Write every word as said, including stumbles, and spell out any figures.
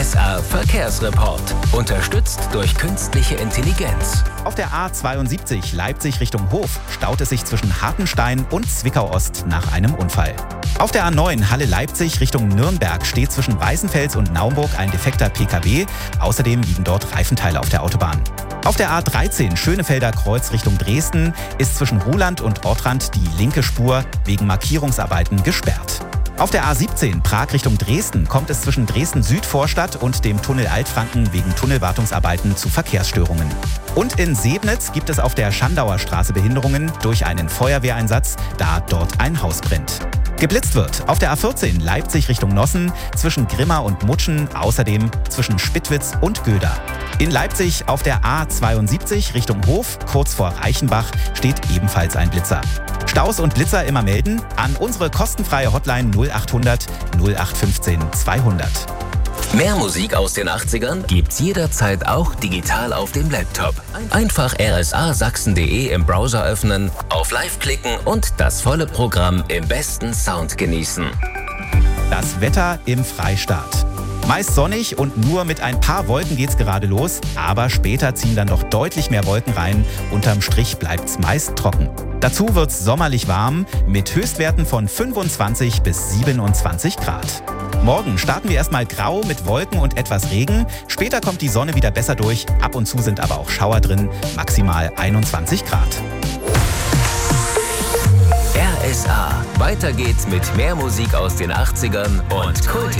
S R Verkehrsreport. Unterstützt durch künstliche Intelligenz. Auf der A zweiundsiebzig Leipzig Richtung Hof staut es sich zwischen Hartenstein und Zwickau-Ost nach einem Unfall. Auf der A neun Halle-Leipzig Richtung Nürnberg steht zwischen Weißenfels und Naumburg ein defekter P K W. Außerdem liegen dort Reifenteile auf der Autobahn. Auf der A dreizehn Schönefelder Kreuz Richtung Dresden ist zwischen Ruhland und Ortrand die linke Spur wegen Markierungsarbeiten gesperrt. Auf der A siebzehn Prag Richtung Dresden kommt es zwischen Dresden-Südvorstadt und dem Tunnel Altfranken wegen Tunnelwartungsarbeiten zu Verkehrsstörungen. Und in Sebnitz gibt es auf der Schandauer Straße Behinderungen durch einen Feuerwehreinsatz, da dort ein Haus brennt. Geblitzt wird auf der A vierzehn Leipzig Richtung Nossen zwischen Grimma und Mutschen, außerdem zwischen Spittwitz und Göder. In Leipzig auf der A zweiundsiebzig Richtung Hof, kurz vor Reichenbach, steht ebenfalls ein Blitzer. Staus und Blitzer immer melden an unsere kostenfreie Hotline null achthundert null acht fünfzehn zweihundert. Mehr Musik aus den achtzigern gibt's jederzeit auch digital auf dem Laptop. Einfach r s a sachsen punkt d e im Browser öffnen, auf Live klicken und das volle Programm im besten Sound genießen. Das Wetter im Freistaat. Meist sonnig und nur mit ein paar Wolken geht's gerade los, aber später ziehen dann noch deutlich mehr Wolken rein. Unterm Strich bleibt's meist trocken. Dazu wird's sommerlich warm mit Höchstwerten von fünfundzwanzig bis siebenundzwanzig Grad. Morgen starten wir erstmal grau mit Wolken und etwas Regen. Später kommt die Sonne wieder besser durch. Ab und zu sind aber auch Schauer drin. Maximal einundzwanzig Grad. R S A. Weiter geht's mit mehr Musik aus den achtzigern und Kult.